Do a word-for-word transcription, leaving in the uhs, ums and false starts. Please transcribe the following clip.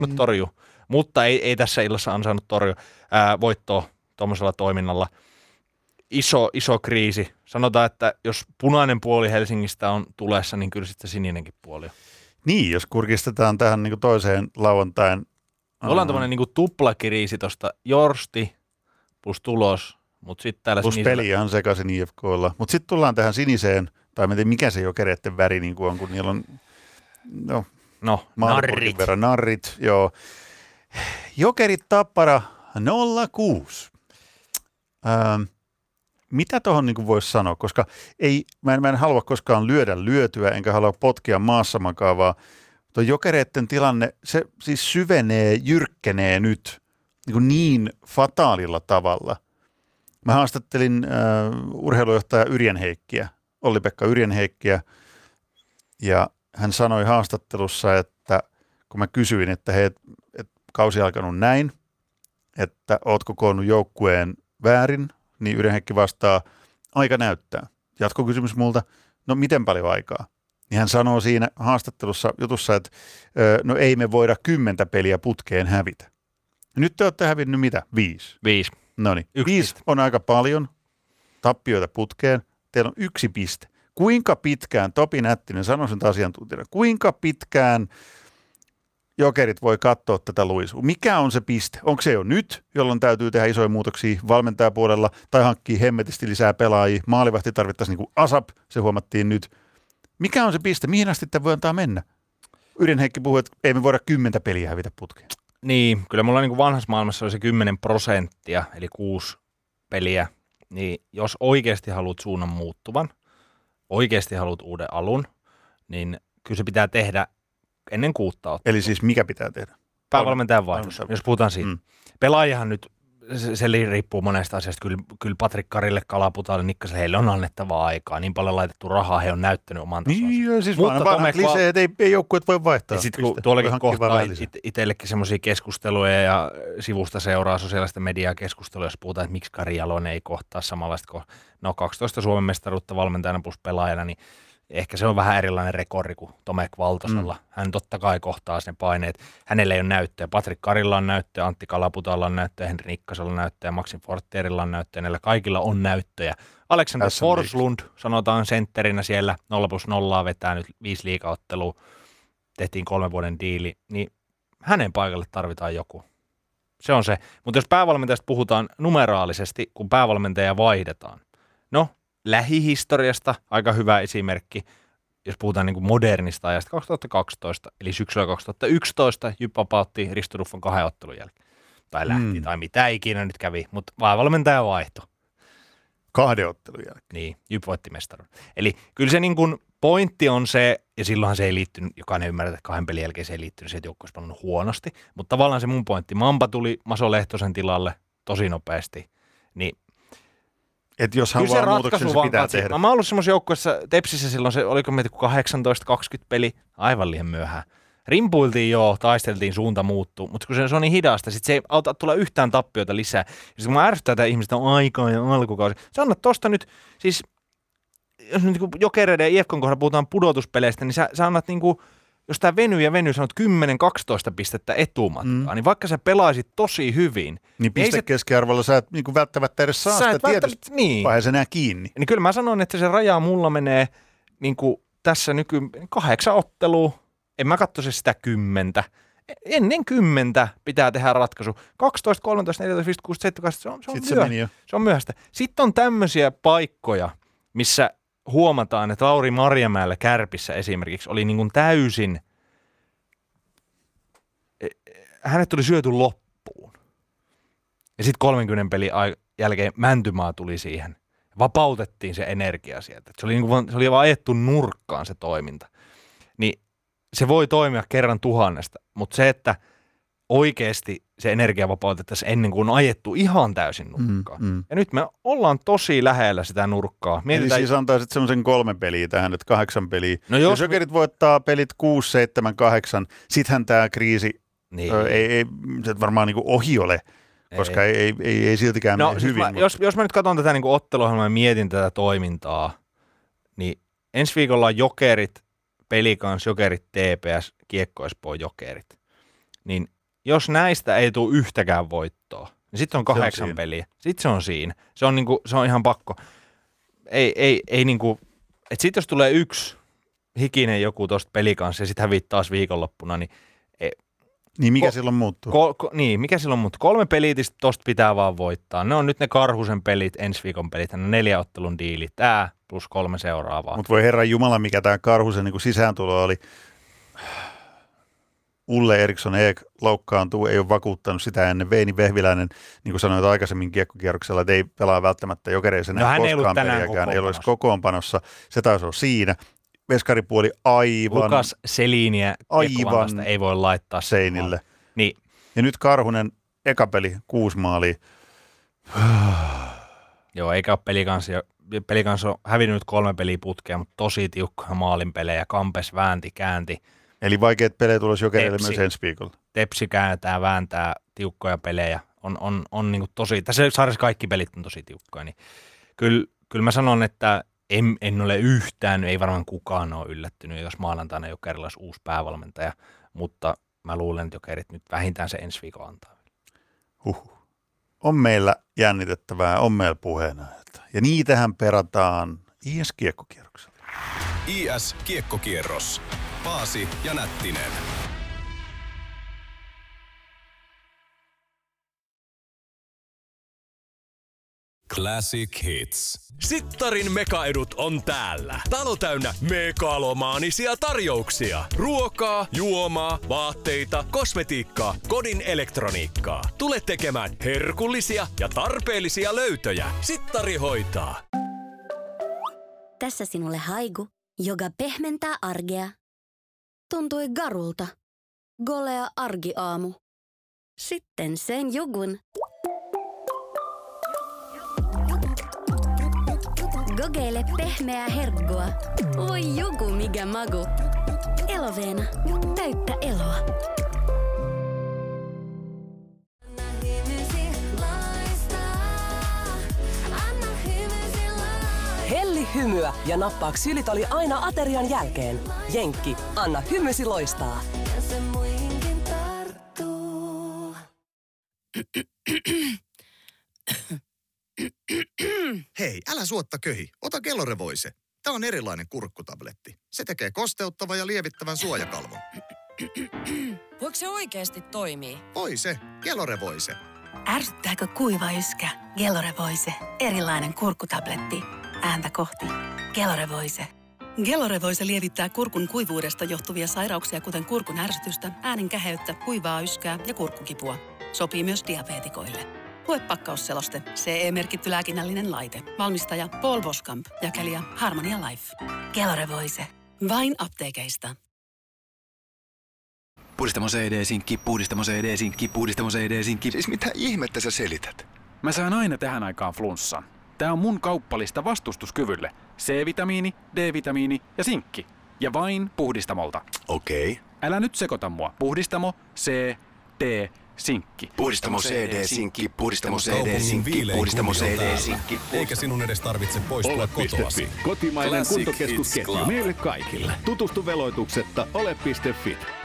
mm. torjua, mutta ei, ei tässä illassa ansainnut torjua ää, voittoa tuommoisella toiminnalla. Iso, iso kriisi. Sanotaan, että jos punainen puoli Helsingistä on tulessa, niin kyllä sitten sininenkin puoli on. Niin, jos kurkistetaan tähän niin kuin toiseen lauantain. Me ollaan tämmöinen niin kuin tuplakriisi tuosta Jorsti plus tulos, mutta sitten täällä plus sinisellä... peli ihan sekaisin I F K:lla. Mutta sitten tullaan tähän siniseen, tai en tiedä mikä se Jokereiden väri niin kuin on, kun niillä on no, no narrit. verran narrit. Joo. Jokerit Tappara nolla kuusi. Ähm, mitä tuohon niin voisi sanoa, koska ei, mä, en, mä en halua koskaan lyödä lyötyä, enkä halua potkia maassa makaavaa. Tuo Jokereiden tilanne, se siis syvenee, jyrkkenee nyt niin, niin fataalilla tavalla. Mä haastattelin äh, urheilujohtaja Yrjänheikkiä, Olli-Pekka Yrjänheikkiä, ja hän sanoi haastattelussa, että kun mä kysyin, että hei, et, kausi alkanut näin, että ootko koonnut joukkueen väärin, niin Yrjänheikki vastaa, aika näyttää. Jatkokysymys multa, no miten paljon aikaa? Niin hän sanoo siinä haastattelussa jutussa, että no ei me voida kymmentä peliä putkeen hävitä. Nyt te olette hävinnyt mitä? Viisi. Viisi. No niin, viisi on aika paljon tappioita putkeen. Teillä on yksi piste. Kuinka pitkään, Topi Nättinen, sanoi sen asiantuntijana, kuinka pitkään Jokerit voi katsoa tätä luisua? Mikä on se piste? Onko se jo nyt, jolloin täytyy tehdä isoja muutoksia valmentajapuolella tai hankkia hemmetisti lisää pelaajia? Maalivahti tarvittaisiin niin kuin ASAP, se huomattiin nyt. Mikä on se piste? Mihin asti tämä voi antaa mennä? Yrjänheikki puhuu, että ei me voida kymmentä peliä hävitä putkeen. Niin, kyllä mulla niin kuin vanhassa maailmassa oli se kymmenen prosenttia, eli kuusi peliä. Niin jos oikeasti haluat suunnan muuttuvan, oikeasti haluat uuden alun, niin kyllä se pitää tehdä ennen kuutta ottelua. Eli siis mikä pitää tehdä? Päävalmentajan vaihdos, jos puhutaan siitä. Mm. Pelaajahan nyt, se, se riippuu monesta asiasta. Kyllä, kyllä Patrik Karille, Kalaputalle, Nikkaselle, heille on annettavaa aikaa. Niin paljon laitettu rahaa, he on näyttänyt oman tasonsa. Niin, siis mutta vanhat liseet, ei, ei joukkueet voi vaihtaa. Ja sitten kun tuollakin kohtaa it, itsellekin semmoisia keskusteluja ja sivusta seuraa sosiaalista mediaa keskustelua, jos puhutaan, että miksi Kari Jalonen ei kohtaa samanlaista kuin no kaksitoista Suomen mestaruutta valmentajana plus pelaajana, niin ehkä se on vähän erilainen rekordi kuin Tomek Valtosella. Mm. Hän totta kai kohtaa sen paineet. Hänellä ei ole näyttöä. Patrik Karilla on näyttöä, Antti Kalaputalla on näyttöä, Henri Nikkasella on näyttöä, Maxim Fortierilla on näyttöä. Näillä kaikilla on näyttöjä. Alexander Forslund sanotaan sentterinä siellä, nolla plus nollaa vetää nyt viisi liigaottelua. Tehtiin kolmen vuoden diili, niin hänen paikalle tarvitaan joku. Se on se. Mutta jos päävalmentajasta puhutaan numeraalisesti, kun päävalmentaja vaihdetaan. No, lähihistoriasta aika hyvä esimerkki, jos puhutaan niin kuin modernista ajasta, kaksituhattakaksitoista, eli syksyllä kaksituhattayksitoista Jyp vapautti Risto Ruffon kahden ottelun jälkeen. Tai lähti, mm. tai mitä ikinä nyt kävi, mutta valmentaja vaihto. Kahden ottelun jälkeen. Niin, Jyp voitti mestaruuden. Eli kyllä se niin kuin pointti on se, ja silloinhan se ei liittynyt, jokainen ymmärtää, että kahden pelin jälkeen se ei liittynyt, se että joukko olisi pannut huonosti, mutta tavallaan se mun pointti, Mamba tuli Maso Lehtosen tilalle tosi nopeasti, niin että jos haluaa muutoksen, se pitää katsi. tehdä. Mä oon ollut semmoisessa joukkueessa, Tepsissä silloin se, oliko meitä kahdeksantoista kaksikymmentä peli, aivan liian myöhään. Rimpuiltiin joo, taisteltiin, suunta muuttuu, mutta kun se, se on niin hidasta, sit se ei auta tulla yhtään tappioita lisää. Ja sit kun mä ärsyttää tätä ihmistä on aikaa ja alkukausi, sä annat tosta nyt, siis jos nyt niin Jokereiden ja I F K:n kohdalla puhutaan pudotuspeleistä, niin sä, sä annat niinku, jos tää venyy ja venyy, sanot kymmenen kaksitoista pistettä etumatkaa, mm. niin vaikka sä pelaisit tosi hyvin. Niin pistekeskiarvolla sä et niinku välttämättä edes saa sitä tietysti niin. Vai se enää kiinni. Niin kyllä mä sanon, että se raja mulla menee niinku tässä nyky kahdeksan ottelua, en mä katsoisi sitä kymmentä. Ennen kymmentä pitää tehdä ratkaisu. kaksitoista, kolmetoista, neljätoista, viisitoista, kuusitoista, seitsemäntoista, se on, se on, myöh- se, se on myöhäistä. Sitten on tämmöisiä paikkoja, missä huomataan, että Lauri Marjamäellä Kärpissä esimerkiksi oli niin kuin täysin, hänet tuli syöty loppuun. Ja sitten kolmenkymmenen pelin jälkeen Mäntymaa tuli siihen. Vapautettiin se energia sieltä. Se oli, niin kuin, se oli vaan ajettu nurkkaan se toiminta. Niin se voi toimia kerran tuhannesta, mutta se, että oikeasti se energia vapautettaisiin ennen kuin on ajettu ihan täysin nurkkaan. Mm, mm. Ja nyt me ollaan tosi lähellä sitä nurkkaa. Mietitään... Eli siis antaisit semmoisen kolme peliä tähän, että kahdeksan peliä. No jos Jokerit voittaa pelit kuusi, seitsemän, kahdeksan, sittenhän tämä kriisi niin. ö, ei, ei se varmaan niin kuin ohi ole, koska ei, ei, ei, ei siltikään no, mene siis hyvin. Mä, mutta... jos, jos mä nyt katson tätä niin otteluohjelmaa ja mietin tätä toimintaa, niin ensi viikolla on Jokerit, Pelikans, Jokerit, T P S, Kiekko Espoo, Jokerit. niin jos näistä ei tule yhtäkään voittoa, niin sitten on kahdeksan on peliä. Sitten se on siinä. Se on, niinku, se on ihan pakko. Ei, ei, ei niinku, että sitten jos tulee yksi hikinen joku tuosta pelikanssa ja sitten hävit taas viikonloppuna, niin... Ei, niin mikä ko, silloin muuttuu? Ko, ko, niin, mikä silloin muuttuu? Kolme peliä tosta pitää vaan voittaa. Ne on nyt ne Karhusen pelit, ensi viikon pelit, ne neljä ottelun diili. Tää plus kolme seuraavaa. Mutta voi herran jumala, mikä tämä Karhusen niin sisääntulo oli. Ulle Eriksson Eek loukkaantuu, ei ole vakuuttanut sitä ennen. Veini Vehviläinen, niin kuin sanoit aikaisemmin kiekkokierroksella, että ei pelaa välttämättä Jokereisen no, koskaan peliäkään, ei olisi kokoonpanossa. Se taisi olla siinä. Veskaripuoli aivan... Lukas Seliniä aivan ei voi laittaa seinille. Niin. Ja nyt Karhunen, eka peli, kuusi maalia. Joo, eikä ole pelikanssa. Pelikanssa on hävinnyt kolme peliä putkea, mutta tosi tiukkoja maalinpelejä. Kampes väänti, käänti. Eli vaikeat pelejä tulossa Jokereille myös ensi viikolla. Tepsi kääntää, vääntää tiukkoja pelejä. On, on, on niin kuin tosi, tässä sarjassa kaikki pelit on tosi tiukkoja. Niin kyllä, kyllä mä sanon, että en, en ole yhtään, ei varmaan kukaan ole yllättynyt, jos maanantaina Jokerilla olisi uusi päävalmentaja. Mutta mä luulen, että Jokerit nyt vähintään se ensi viikon antaa. Huhhuh. On meillä jännitettävää, on meillä puheena. Ja niitähän perataan I S-kiekkokierroksella. I S-kiekkokierros. Paasi ja Nättinen. Classic Hits. Sittarin mekaedut on täällä. Talo täynnä megalomaanisia tarjouksia. Ruokaa, juomaa, vaatteita, kosmetiikkaa, kodin elektroniikkaa. Tule tekemään herkullisia ja tarpeellisia löytöjä. Sittari hoitaa. Tässä sinulle haiku, joka pehmentää arkea. Tuntui garulta. Golea argiaamu. Sitten sen jugun. Gogeile pehmeää herkkua. Voi juku mikä magu. Eloveena. Täyttä eloa. Helli hymyä ja nappaa ksylitoli aina aterian jälkeen. Jenkki, anna hymysi loistaa. Ja se muihinkin tarttuu. Hei, älä suotta köhi. Ota Gelore-voise. Tämä on erilainen kurkkutabletti. Se tekee kosteuttavan ja lievittävän suojakalvon. Voiko se oikeasti toimii? Voi se. Gelore-voise. Ärsyttääkö kuiva yskä? Gelore-voise. Erilainen kurkkutabletti. Ääntä kohti. Gelore-voise. Gelore-voise lievittää kurkun kuivuudesta johtuvia sairauksia, kuten kurkun ärsytystä, äänen käheyttä, kuivaa yskää ja kurkkukipua. Sopii myös diabeetikoille. Lue pakkausseloste. C E-merkitty lääkinnällinen laite. Valmistaja Paul Boskamp. Jakelija Harmonia Life. Gelore-voise. Vain apteekeista. Puhdistamo C D-sinkki, puhdistamo C D-sinkki, puhdistamo C D-sinkki. Siis mitä ihmettä sä selität? Mä saan aina tähän aikaan flunssan. Tää on mun kauppalista vastustuskyvylle. C-vitamiini, D-vitamiini ja sinkki. Ja vain Puhdistamolta. Okei. Okay. Älä nyt sekoita mua. Puhdistamo, C, D, sinkki. Puhdistamo C D-sinkki, puhdistamo C D-sinkki, puhdistamo C D-sinkki. Eikä sinun edes tarvitse poistua kotoasi. Kotimainen kuntokeskusketju meille kaikille. Tutustu veloituksetta ole piste fit.